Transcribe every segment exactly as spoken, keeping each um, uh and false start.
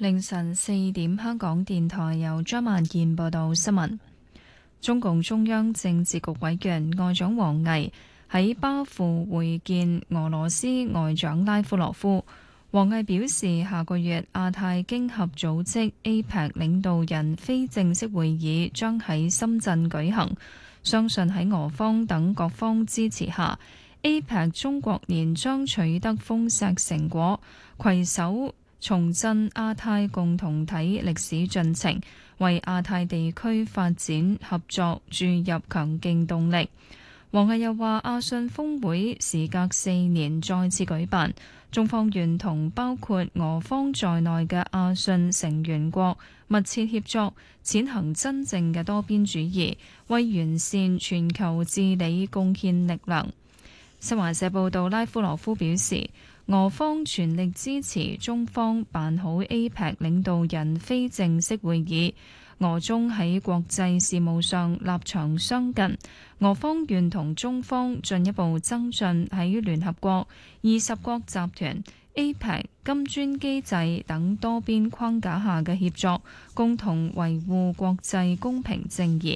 凌晨四點，香港電台由張萬燕報道新聞。中共中央政治局委員外長王毅喺巴庫會見俄羅斯外長拉夫羅夫。王毅表示，下個月亞太經合組織 A P E C 領導人非正式會議將喺深圳舉行，相信喺俄方等各方支持下， A P E C 中國年將取得豐碩成果，攜手重振亞太共同體歷史進程，為亞太地區發展合作注入強勁動力。王毅又話，亞信峰會時隔四年再次舉辦，中方願同包括俄方在內嘅亞信成員國密切協作，踐行真正嘅多邊主義，為完善全球治理貢獻力量。新華社報道，拉夫羅夫表示，俄方全力支持中方辦好 A P E C 領導人非正式會議，俄中喺國際事務上立場相近，俄方願同中方進一步增進喺聯合國、二十國集團、A P E C、金磚機制等多邊框架下嘅協作，共同維護國際公平正義。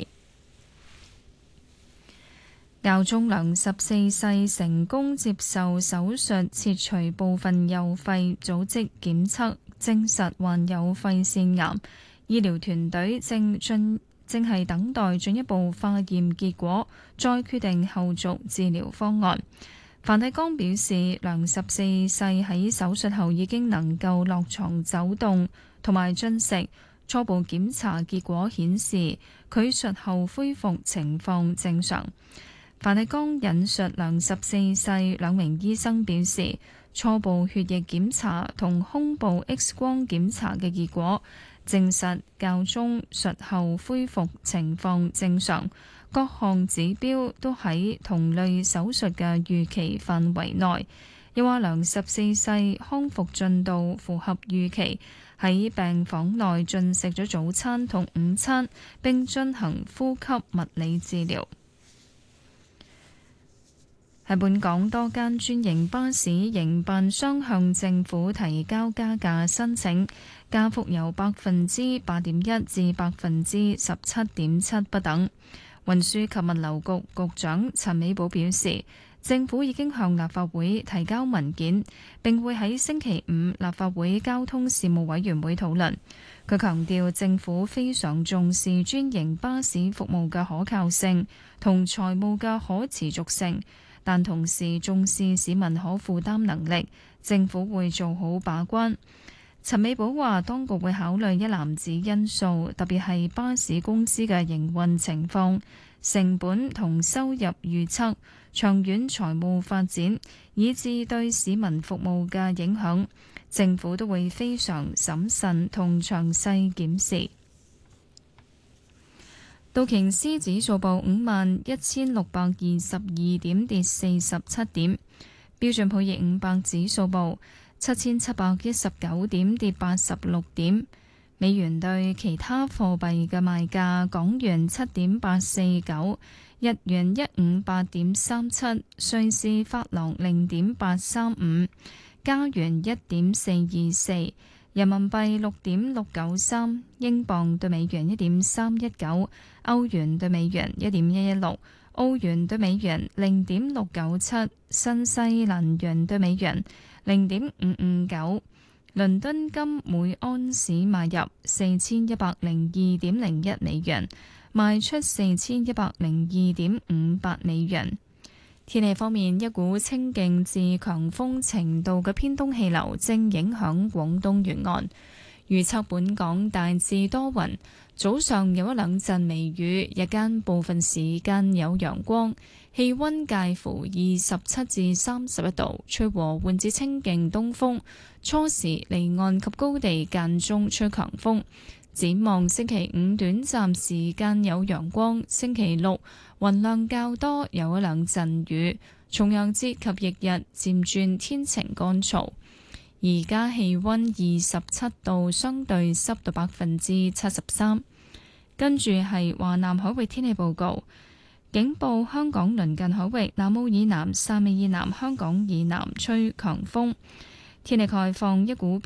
教宗良十四世成功接受手術切除部分右肺組織檢測，證實患有肺腺癌。醫療團隊正進正係等待進一步化驗結果，再決定後續治療方案。梵蒂岡表示，良十四世喺手術後已經能夠落床走動同埋進食，初步檢查結果顯示佢術後恢復情況正常。梵蒂岡引述良十四世兩名醫生表示，初步血液檢查同胸部 X 光檢查嘅結果證實教宗術後恢復情況正常，各項指標都喺同類手術嘅預期範圍內。又話良十四世康復進度符合預期，喺病房內進食咗早餐同午餐，並進行呼吸物理治療。喺本港多間專營巴士營辦商向政府提交加價申請，加幅由百分之八點一至百分之十七點七不等。運輸及物流局局長陳美寶表示，政府已經向立法會提交文件，並會喺星期五立法會交通事務委員會討論。佢強調，政府非常重視專營巴士服務嘅可靠性同財務嘅可持續性，但同時重視市民可負擔能力，政府會做好把關。陳美寶話，當局會考慮一籃子因素，特別係巴士公司嘅營運情況、成本同收入預測、長遠財務發展，以至對市民服務嘅影響，政府都會非常審慎同詳細檢視。道瓊斯指數報五萬一千六百二十二點，跌四十七點。標準普爾五百指數報七千七百一十九點，跌八十六點。美元對其他貨幣嘅賣價：港元七點八四九，日元一五八點三七，瑞士法郎零點八三五，加元一點四二四。人民幣六點六九三，英鎊對美元一點三一九，歐元對美元一點一一六，澳元對美元零點六九七，新西蘭元對美元零點五五九。倫敦金每安士買入四千一百零二點零一美元，賣出四千一百零二點五八美元。天氣方面，一股清勁至強風程度嘅偏東氣流正影響廣東沿岸，預測本港大致多雲，早上有一兩陣微雨，日間部分時間有陽光，氣溫介乎二十七至三十一度，吹和緩至清勁東風，初時離岸及高地間中吹強風。展望星期五短暫時間有陽光，星期六雲量較多，有一兩陣雨。重陽節及翌日漸轉天晴乾燥。而家氣溫二十七度，相對濕度百分之七十三。跟住係華南海域天氣報告，警報香港鄰近海域南澳以南、汕尾以南、香港以南吹強風。天氣概況，一股